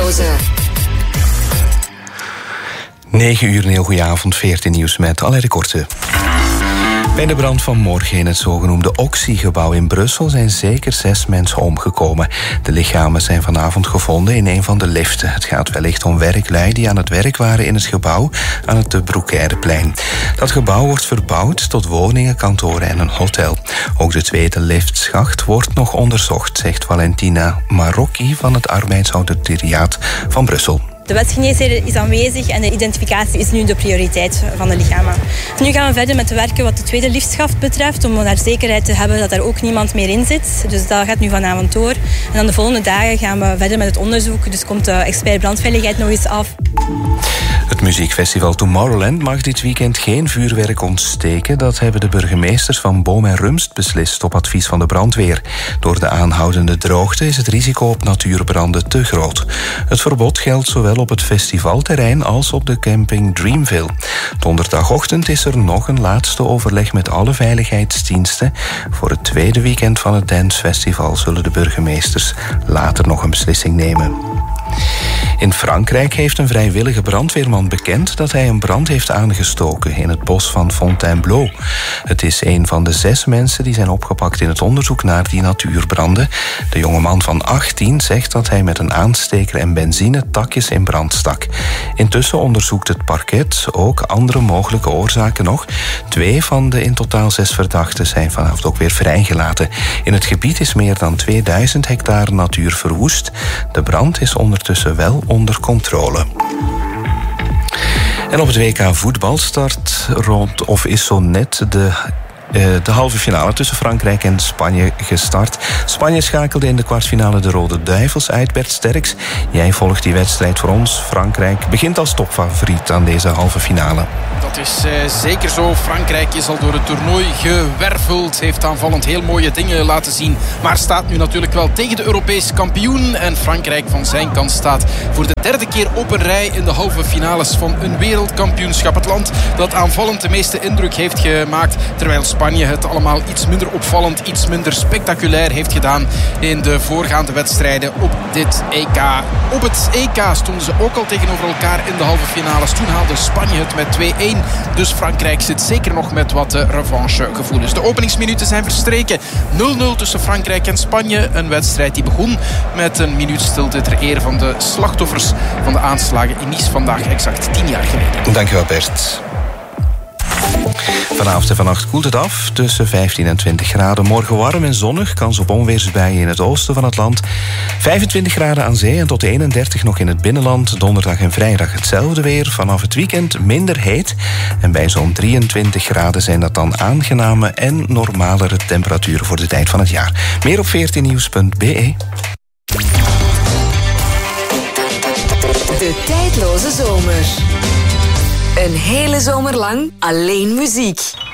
Tijdloze. 9 uur, een heel goede avond, 14 nieuws met Alain de Korte. Bij de brand van morgen in het zogenoemde Oxy-gebouw in Brussel zijn zeker 6 mensen omgekomen. De lichamen zijn vanavond gevonden in een van de liften. Het gaat wellicht om werklui die aan het werk waren in het gebouw aan het De Broekeireplein. Dat gebouw wordt verbouwd tot woningen, kantoren en een hotel. Ook de tweede liftschacht wordt nog onderzocht, zegt Valentina Marocchi van het arbeidsautoriteit van Brussel. De wetsgeneesheer is aanwezig en de identificatie is nu de prioriteit van de lichamen. Nu gaan we verder met werken wat de tweede liftschacht betreft, om daar zekerheid te hebben dat er ook niemand meer in zit. Dus dat gaat nu vanavond door. En dan de volgende dagen gaan we verder met het onderzoek. Dus komt de expert brandveiligheid nog eens af. Het muziekfestival Tomorrowland mag dit weekend geen vuurwerk ontsteken. Dat hebben de burgemeesters van Boom en Rumst beslist op advies van de brandweer. Door de aanhoudende droogte is het risico op natuurbranden te groot. Het verbod geldt zowel op het festivalterrein als op de camping Dreamville. Donderdagochtend is er nog een laatste overleg met alle veiligheidsdiensten. Voor het tweede weekend van het dancefestival zullen de burgemeesters later nog een beslissing nemen. In Frankrijk heeft een vrijwillige brandweerman bekend dat hij een brand heeft aangestoken in het bos van Fontainebleau. Het is een van de 6 mensen die zijn opgepakt in het onderzoek naar die natuurbranden. De jongeman van 18 zegt dat hij met een aansteker en benzine takjes in brand stak. Intussen onderzoekt het parket ook andere mogelijke oorzaken nog. 2 van de in totaal 6 verdachten zijn vanavond ook weer vrijgelaten. In het gebied is meer dan 2000 hectare natuur verwoest. De brand is ondertussen wel onder controle. En op het WK voetbal start is zo net de halve finale tussen Frankrijk en Spanje gestart. Spanje schakelde in de kwartfinale de Rode Duivels uit. Bert Sterks, jij volgt die wedstrijd voor ons. Frankrijk begint als topfavoriet aan deze halve finale. Dat is zeker zo. Frankrijk is al door het toernooi gewerveld. Heeft aanvallend heel mooie dingen laten zien. Maar staat nu natuurlijk wel tegen de Europese kampioen. En Frankrijk van zijn kant staat voor de 3e keer op een rij in de halve finales van een wereldkampioenschap. Het land dat aanvallend de meeste indruk heeft gemaakt. Terwijl Spanje het allemaal iets minder opvallend, iets minder spectaculair heeft gedaan in de voorgaande wedstrijden op dit EK. Op het EK stonden ze ook al tegenover elkaar in de halve finales. Toen haalde Spanje het met 2-1. Dus Frankrijk zit zeker nog met wat revanchegevoelens. De openingsminuten zijn verstreken. 0-0 tussen Frankrijk en Spanje. Een wedstrijd die begon met een minuut stilte ter ere van de slachtoffers van de aanslagen in Nice vandaag exact 10 jaar geleden. Dankjewel Bert. Vanavond en vannacht koelt het af tussen 15 en 20 graden. Morgen warm en zonnig, kans op onweersbuien in het oosten van het land. 25 graden aan zee en tot 31 nog in het binnenland. Donderdag en vrijdag hetzelfde weer. Vanaf het weekend minder heet. En bij zo'n 23 graden zijn dat dan aangename en normalere temperaturen voor de tijd van het jaar. Meer op 14nieuws.be. De tijdloze zomer. Een hele zomer lang alleen muziek.